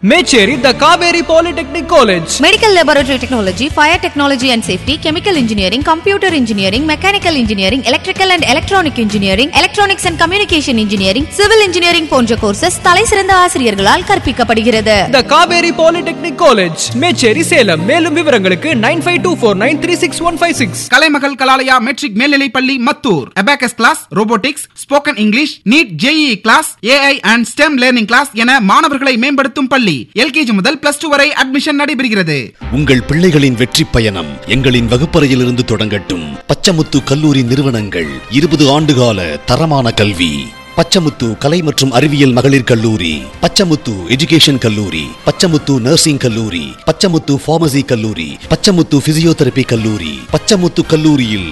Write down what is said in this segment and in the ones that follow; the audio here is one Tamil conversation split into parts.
Mecheri, the Kaveri Polytechnic College. Medical Laboratory Technology, Fire Technology and Safety, Chemical Engineering, Computer Engineering, Mechanical Engineering, Electrical and Electronic Engineering, Electronics and Communication Engineering, Civil Engineering போன்ற கோர்சஸ் தலைசிறந்த ஆசிரியர்களால் கற்பிக்கப்படுகிறது. The Kaveri Polytechnic College, Mecheri, Salem. மேலும் விவரங்களுக்கு 9524936156. கலைமகள் கலாலயா மெட்ரிக் மேல்நிலைப் பள்ளி Mathur. Abacus class, robotics, spoken English, NEET JEE class, AI and STEM learning class என மாணவர்களை மேம்படுத்தும் பள்ளி. LKG முதல் +2 வரை அட்மிஷன் நடைபெறுகிறது. உங்கள் பிள்ளைகளின் வெற்றி பயணம் எங்களின் வகுப்பறையிலிருந்து தொடங்கட்டும். பச்சமுத்து கல்லூரி நிறுவனங்கள் 20 ஆண்டுகால தரமான கல்வி. பச்சமுத்து கலை மற்றும் அறிவியல் மகளிர் கல்லூரி, பச்சமுத்து எஜுகேஷன் கல்லூரி, பச்சமுத்து நர்சிங் கல்லூரி, பச்சமுத்து பார்மசி கல்லூரி, பச்சமுத்து பிசியோதெரபி கல்லூரி. பச்சமுத்து கல்லூரியில்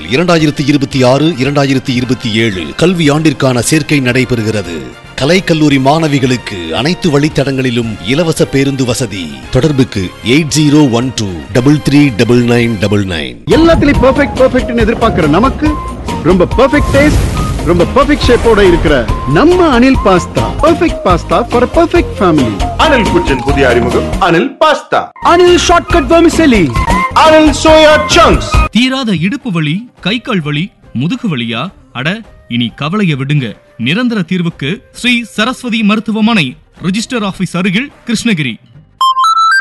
2026-2027 கல்வி ஆண்டிற்கான சேர்க்கை நடைபெறுகிறது. கலைக்கல்லூரி மாணவிகளுக்கு அனைத்து வழித்தடங்களிலும் இலவச பேருந்து வசதி. தொடர்புக்கு 8012339999. எல்லாத்துலயும் பெர்ஃபெக்ட்னு எதிர்பார்க்கிற நமக்கு ரொம்ப பெர்ஃபெக்ட் டேஸ்ட், ரொம்ப பெர்ஃபெக்ட் ஷேப்போட இருக்கிற நம்ம Anil pasta. Perfect pasta for perfect family. Anil குச்சின் புதிய அறிமுகம் Anil pasta. Anil shortcut vermicelli. Anil soya chunks. தீராத இடுப்பு வலி, கை கால் வலி, முதுகு வலியா? அட, இனி கவலைய விடுங்க. நிரந்தர தீர்வுக்கு ஸ்ரீ சரஸ்வதி மருத்துவமனை, ரிஜிஸ்டர் ஆபீஸ் அருகில், கிருஷ்ணகிரி.